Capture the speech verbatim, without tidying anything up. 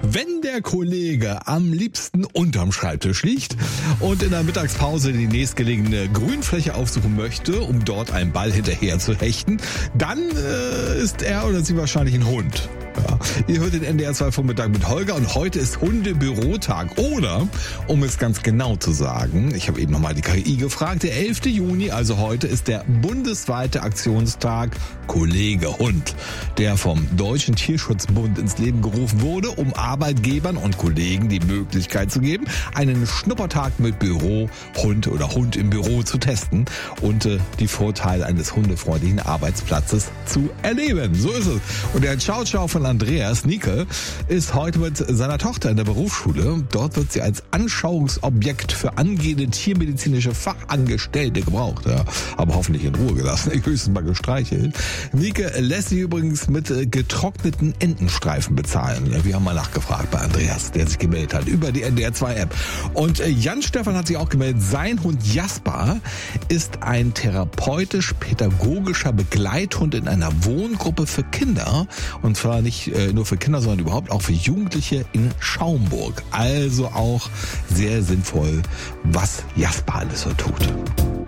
Wenn der Kollege am liebsten unterm Schreibtisch liegt und in der Mittagspause die nächstgelegene Grünfläche aufsuchen möchte, um dort einen Ball hinterher zu hechten, dann äh, ist er oder sie wahrscheinlich ein Hund. Ja. Ihr hört den N D R zwei Vormittag mit Holger und heute ist Hundebürotag. Oder, um es ganz genau zu sagen, ich habe eben nochmal die K I gefragt, der elfte Juni, also heute, ist der bundesweite Aktionstag Kollege Hund, der vom Deutschen Tierschutzbund ins Leben gerufen wurde, um Arbeitgebern und Kollegen die Möglichkeit zu geben, einen Schnuppertag mit Büro, Hund oder Hund im Büro zu testen und äh, die Vorteile eines hundefreundlichen Arbeitsplatzes zu erleben. So ist es. Und der Ciao-Ciao von Andreas, Nike, ist heute mit seiner Tochter in der Berufsschule. Dort wird sie als Anschauungsobjekt für angehende tiermedizinische Fachangestellte gebraucht. Ja, aber hoffentlich in Ruhe gelassen, höchstens mal gestreichelt. Nike lässt sich übrigens mit getrockneten Entenstreifen bezahlen. Wir haben mal nachgefragt bei Andreas, der sich gemeldet hat über die N D R zwei App. Und Jan Stefan hat sich auch gemeldet. Sein Hund Jasper ist ein therapeutisch-pädagogischer Begleithund in einer Wohngruppe für Kinder. Und zwar nicht nur für Kinder, sondern überhaupt auch für Jugendliche in Schaumburg. Also auch sehr sinnvoll, was Jasper alles so tut.